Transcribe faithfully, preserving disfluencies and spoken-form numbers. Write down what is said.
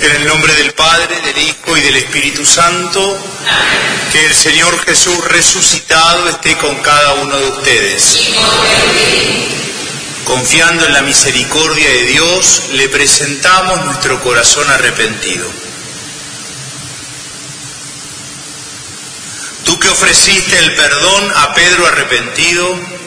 En el nombre del Padre, del Hijo y del Espíritu Santo, que el Señor Jesús resucitado esté con cada uno de ustedes. Confiando en la misericordia de Dios, le presentamos nuestro corazón arrepentido. Tú que ofreciste el perdón a Pedro arrepentido,